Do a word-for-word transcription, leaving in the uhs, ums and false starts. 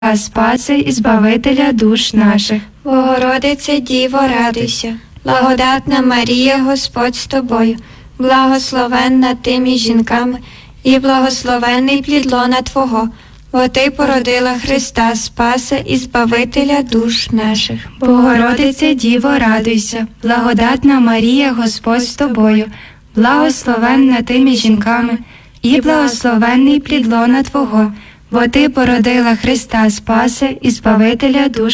Спаси і Збавителя душ наших. Богородице Діво, радуйся, благодатна Марія, Господь з тобою, благословенна ти між жінками, і благословенний плід лона Твого, бо Ти породила Христа, Спаса і Збавителя душ наших. Богородице Діво, радуйся, благодатна Марія, Господь з тобою, благословенна ти між жінками, і благословенний плід лона Твого, бо Ти породила Христа, Спаса і Збавителя душ